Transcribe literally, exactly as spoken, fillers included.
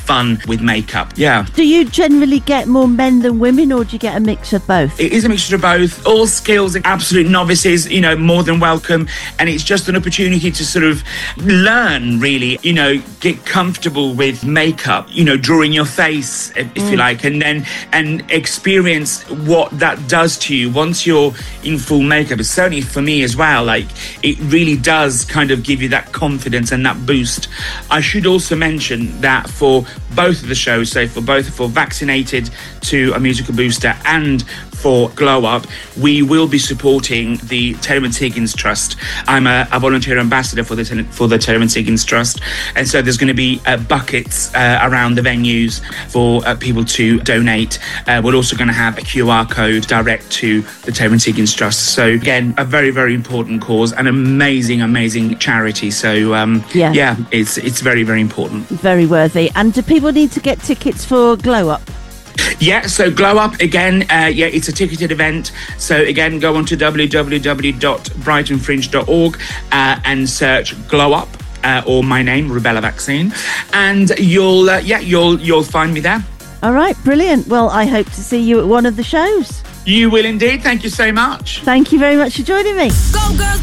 fun with makeup. Yeah. Do you generally get more men than women, or do you get a mix of both? It is a mixture of both. All skills, absolute novices, you know, more than welcome. And it's just an opportunity to sort of learn, really, you know, get comfortable with makeup, you know, drawing your face, if, if mm. you like, and then and experience what that does to you once you're in full makeup. It's certainly for me as well, like, it really does kind of give you that confidence and that boost. I should also mention that for both of the shows, so for both for Vaccinated to a Musical Booster and for Glow Up, we will be supporting the Terence Higgins Trust. I'm a, a volunteer ambassador for the for the Terence Higgins Trust, and so there's going to be uh, buckets uh, around the venues for uh, people to donate. Uh, we're also going to have a Q R code direct to the Terence Higgins Trust. So again, a very, very important cause, an amazing, amazing charity. So um, yeah. yeah, it's it's very, very important. Very worthy. And do people need to get tickets for Glow Up? Yeah, so Glow Up, again, uh, yeah, it's a ticketed event. So again, go on to w w w dot brighton fringe dot org uh, and search Glow Up uh, or my name, Rubella Vaccine, and you'll, uh, yeah, you'll you'll find me there. All right, brilliant. Well, I hope to see you at one of the shows. You will indeed. Thank you so much. Thank you very much for joining me. Go, girls.